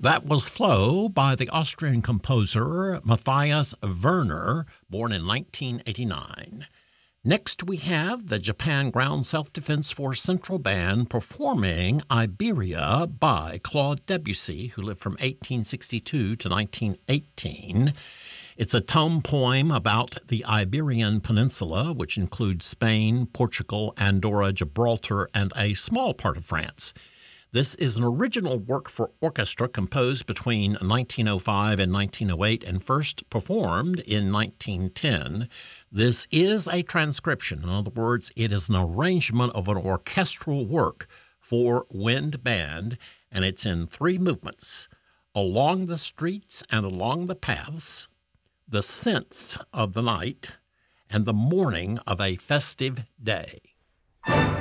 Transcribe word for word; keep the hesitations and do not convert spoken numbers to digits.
That was Flow by the Austrian composer Matthias Werner, born in nineteen eighty-nine. Next, we have the Japan Ground Self-Defense Force Central Band performing Iberia by Claude Debussy, who lived from eighteen sixty-two to nineteen eighteen. It's a tone poem about the Iberian Peninsula, which includes Spain, Portugal, Andorra, Gibraltar, and a small part of France. This is an original work for orchestra composed between nineteen oh five and nineteen oh eight and first performed in nineteen ten. This is a transcription. In other words, it is an arrangement of an orchestral work for wind band, and it's in three movements: along the streets and along the paths, the scents of the night, and the morning of a festive day.